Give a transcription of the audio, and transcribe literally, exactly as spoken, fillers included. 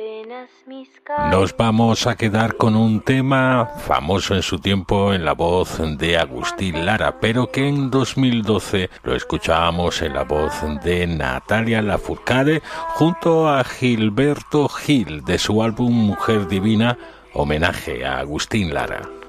Nos vamos a quedar con un tema famoso en su tiempo en la voz de Agustín Lara, pero que en dos mil doce lo escuchábamos en la voz de Natalia Lafourcade junto a Gilberto Gil de su álbum Mujer Divina, homenaje a Agustín Lara.